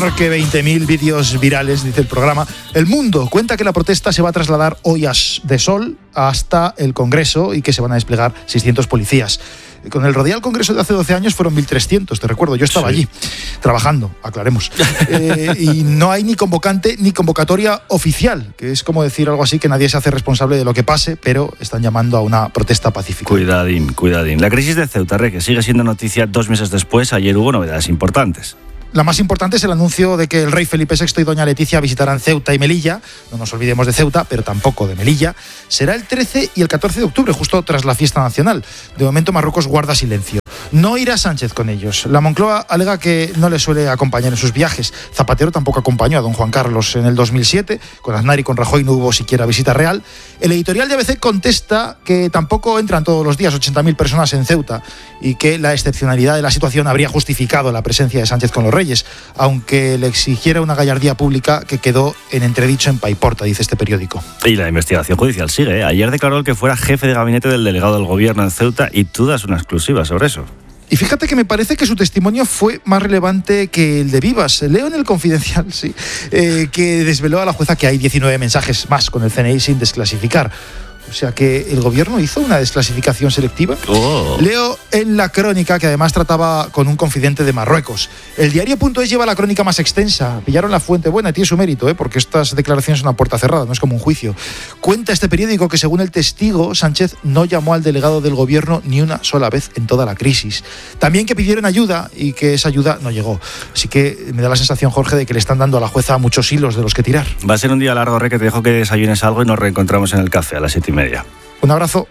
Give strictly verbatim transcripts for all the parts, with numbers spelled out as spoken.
Peor que veinte mil vídeos virales, dice el programa. El Mundo cuenta que la protesta se va a trasladar hoy de Sol hasta el Congreso y que se van a desplegar seiscientos policías. Con el Rodial Congreso de hace doce años fueron mil trescientos, te recuerdo, yo estaba sí. allí, trabajando, aclaremos. Eh, y no hay ni convocante ni convocatoria oficial, que es como decir algo así que nadie se hace responsable de lo que pase, pero están llamando a una protesta pacífica. Cuidadín, cuidadín. La crisis de Ceuta, que sigue siendo noticia dos meses después, ayer hubo novedades importantes. La más importante es el anuncio de que el rey Felipe sexto y doña Leticia visitarán Ceuta y Melilla. No nos olvidemos de Ceuta, pero tampoco de Melilla. Será el trece y el catorce de octubre, justo tras la fiesta nacional. De momento Marruecos guarda silencio. No irá Sánchez con ellos. La Moncloa alega que no le suele acompañar en sus viajes. Zapatero tampoco acompañó a don Juan Carlos en el dos mil siete. Con Aznar y con Rajoy no hubo siquiera visita real. El editorial de A B C contesta que tampoco entran todos los días ochenta mil personas en Ceuta y que la excepcionalidad de la situación habría justificado la presencia de Sánchez con los reyes, aunque le exigiera una gallardía pública que quedó en entredicho en Paiporta, dice este periódico. Y la investigación judicial sigue, ¿eh? Ayer declaró el que fuera jefe de gabinete del delegado del gobierno en Ceuta y tú das una exclusiva sobre eso. Y fíjate que me parece que su testimonio fue más relevante que el de Vivas. Leo en el Confidencial, sí, eh, que desveló a la jueza que hay diecinueve mensajes más con el C N I sin desclasificar. O sea que el gobierno hizo una desclasificación selectiva. Oh. Leo en la crónica, que además trataba con un confidente de Marruecos. El diario.es lleva la crónica más extensa. Pillaron la fuente buena y tiene su mérito, ¿eh? Porque estas declaraciones son una puerta cerrada, no es como un juicio. Cuenta este periódico que según el testigo, Sánchez no llamó al delegado del gobierno ni una sola vez en toda la crisis. También que pidieron ayuda y que esa ayuda no llegó. Así que me da la sensación, Jorge, de que le están dando a la jueza muchos hilos de los que tirar. Va a ser un día largo, Re, que te dejo que desayunes algo y nos reencontramos en el café a las siete y media. Un abrazo.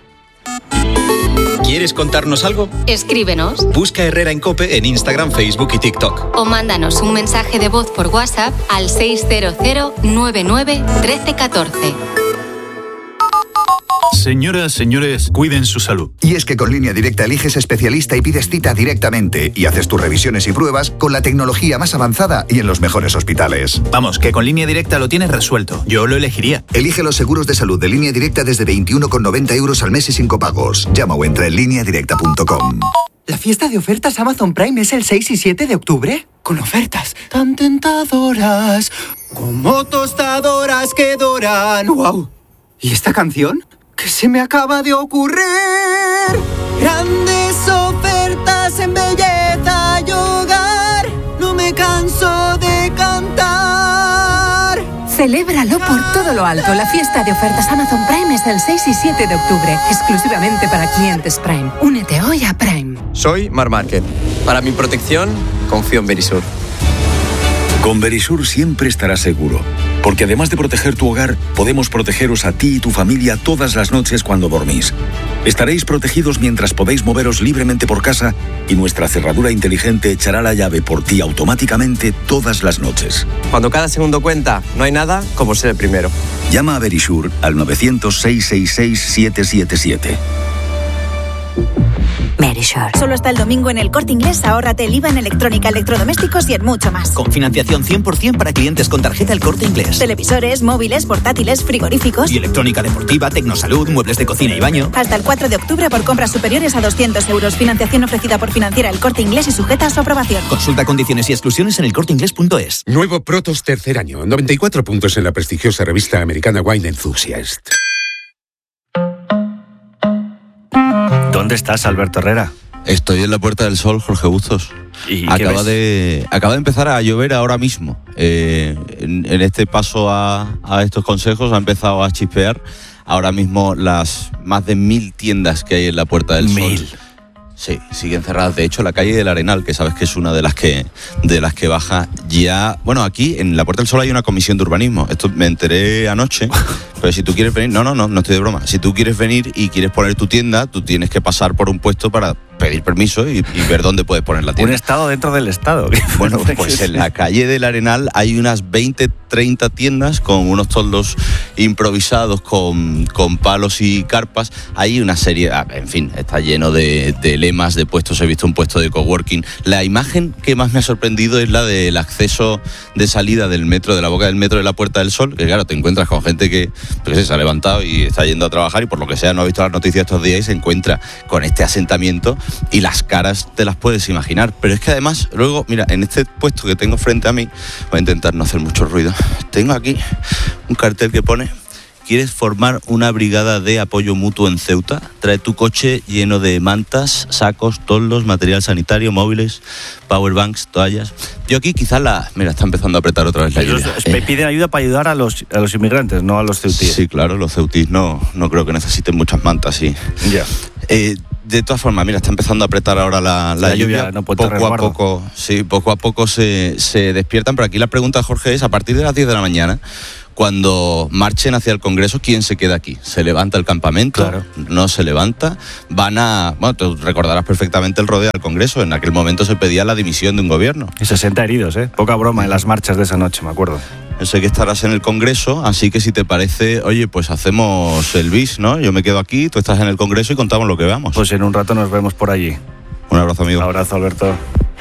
¿Quieres contarnos algo? Escríbenos. Busca Herrera en COPE en Instagram, Facebook y TikTok. O mándanos un mensaje de voz por WhatsApp al seis cero cero nueve nueve uno tres uno cuatro. Señoras, señores, cuiden su salud. Y es que con Línea Directa eliges especialista y pides cita directamente y haces tus revisiones y pruebas con la tecnología más avanzada y en los mejores hospitales. Vamos, que con Línea Directa lo tienes resuelto. Yo lo elegiría. Elige los seguros de salud de Línea Directa desde veintiuno con noventa euros al mes y sin copagos. Llama o entra en línea directa punto com. ¿La fiesta de ofertas Amazon Prime es el seis y siete de octubre? Con ofertas tan tentadoras, como tostadoras que doran. ¡Wow! ¿Y esta canción? ¿Qué se me acaba de ocurrir? Grandes ofertas en belleza y hogar. No me canso de cantar. Celébralo por todo lo alto. La fiesta de ofertas Amazon Prime es el seis y siete de octubre, exclusivamente para clientes Prime. Únete hoy a Prime. Soy Mar Márquez. Para mi protección, confío en Verisur. Con Verisur siempre estarás seguro, porque además de proteger tu hogar, podemos protegeros a ti y tu familia todas las noches cuando dormís. Estaréis protegidos mientras podéis moveros libremente por casa y nuestra cerradura inteligente echará la llave por ti automáticamente todas las noches. Cuando cada segundo cuenta, no hay nada como ser el primero. Llama a Verisur al nueve cero cero, seis seis seis, siete siete siete. Verisur. Solo hasta el domingo en el Corte Inglés, ahórrate el I V A en electrónica, electrodomésticos y en mucho más. Con financiación cien por ciento para clientes con tarjeta El Corte Inglés. Televisores, móviles, portátiles, frigoríficos. Y electrónica deportiva, tecnosalud, muebles de cocina y baño. Hasta el cuatro de octubre por compras superiores a doscientos euros. Financiación ofrecida por Financiera El Corte Inglés y sujeta a su aprobación. Consulta condiciones y exclusiones en el corte inglés punto es. Nuevo Protos tercer año. noventa y cuatro puntos en la prestigiosa revista americana Wine Enthusiast. ¿Dónde estás, Alberto Herrera? Estoy en la Puerta del Sol, Jorge Bustos. ¿Y acaba de acaba de empezar a llover ahora mismo. Eh, en, en este paso a, a estos consejos ha empezado a chispear. Ahora mismo las más de mil tiendas que hay en la Puerta del mil. Sol. Sí, siguen cerradas. De hecho, la calle del Arenal, que sabes que es una de las que de las que baja ya... Bueno, aquí en la Puerta del Sol hay una comisión de urbanismo. Esto me enteré anoche. Pero si tú quieres venir... No, no, no, no estoy de broma. Si tú quieres venir y quieres poner tu tienda, tú tienes que pasar por un puesto para pedir permiso y, y ver dónde puedes poner la tienda. Un estado dentro del estado. Bueno, pues en la calle del Arenal hay unas veinte, treinta tiendas con unos toldos improvisados, con, con palos y carpas. Hay una serie... En fin, está lleno de, de lemas, de puestos. He visto un puesto de coworking. La imagen que más me ha sorprendido es la del acceso de salida del metro, de la boca del metro de la Puerta del Sol, que claro, te encuentras con gente que pues, se ha levantado y está yendo a trabajar y por lo que sea no ha visto las noticias estos días y se encuentra con este asentamiento y las caras te las puedes imaginar. Pero es que además, luego, mira, en este puesto que tengo frente a mí, voy a intentar no hacer mucho ruido, tengo aquí un cartel que pone: ¿quieres formar una brigada de apoyo mutuo en Ceuta? Trae tu coche lleno de mantas, sacos, toldos, material sanitario, móviles, powerbanks, toallas. Yo aquí quizás la... Mira, está empezando a apretar otra vez la Ellos lluvia. eh. piden ayuda para ayudar a los, a los inmigrantes, no a los ceutíes. Sí, claro, los ceutíes no, no creo que necesiten muchas mantas, sí. Ya. Yeah. Eh, de todas formas, mira, está empezando a apretar ahora la, la, la lluvia. lluvia no puede poco a poco, sí, poco a poco se, se despiertan. Pero aquí la pregunta, Jorge, es: a partir de las diez de la mañana, cuando marchen hacia el Congreso, ¿quién se queda aquí? ¿Se levanta el campamento? Claro. ¿No se levanta? Van a... Bueno, tú recordarás perfectamente el rodeo al Congreso. En aquel momento se pedía la dimisión de un gobierno. Y sesenta heridos, ¿eh? Poca broma en las marchas de esa noche, me acuerdo. Yo sé que estarás en el Congreso, así que si te parece, oye, pues hacemos el bis, ¿no? Yo me quedo aquí, tú estás en el Congreso y contamos lo que veamos. Pues en un rato nos vemos por allí. Un abrazo, amigo. Un abrazo, Alberto.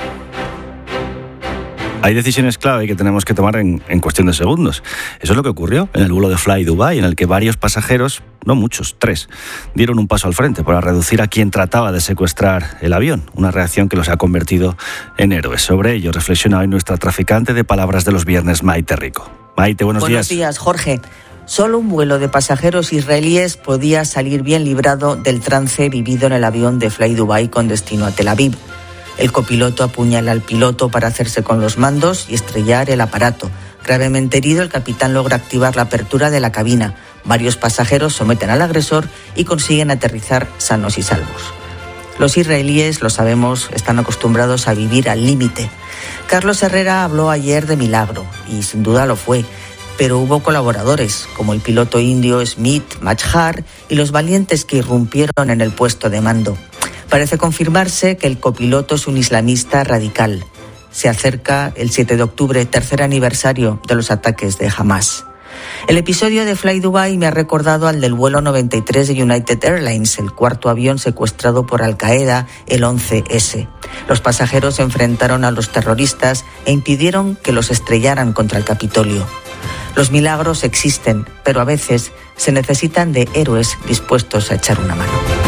Hay decisiones clave que tenemos que tomar en, en cuestión de segundos. Eso es lo que ocurrió en el vuelo de Fly Dubai, en el que varios pasajeros, no muchos, tres, dieron un paso al frente para reducir a quien trataba de secuestrar el avión. Una reacción que los ha convertido en héroes. Sobre ello reflexiona hoy nuestra traficante de palabras de los viernes, Maite Rico. Maite, buenos, buenos días. Buenos días, Jorge. Solo un vuelo de pasajeros israelíes podía salir bien librado del trance vivido en el avión de Fly Dubai con destino a Tel Aviv. El copiloto apuñala al piloto para hacerse con los mandos y estrellar el aparato. Gravemente herido, el capitán logra activar la apertura de la cabina. Varios pasajeros someten al agresor y consiguen aterrizar sanos y salvos. Los israelíes, lo sabemos, están acostumbrados a vivir al límite. Carlos Herrera habló ayer de milagro, y sin duda lo fue. Pero hubo colaboradores, como el piloto indio Smith Majhar y los valientes que irrumpieron en el puesto de mando. Parece confirmarse que el copiloto es un islamista radical. Se acerca el siete de octubre, tercer aniversario de los ataques de Hamas. El episodio de Fly Dubai me ha recordado al del vuelo noventa y tres de United Airlines, el cuarto avión secuestrado por Al Qaeda, el once ese. Los pasajeros se enfrentaron a los terroristas e impidieron que los estrellaran contra el Capitolio. Los milagros existen, pero a veces se necesitan de héroes dispuestos a echar una mano.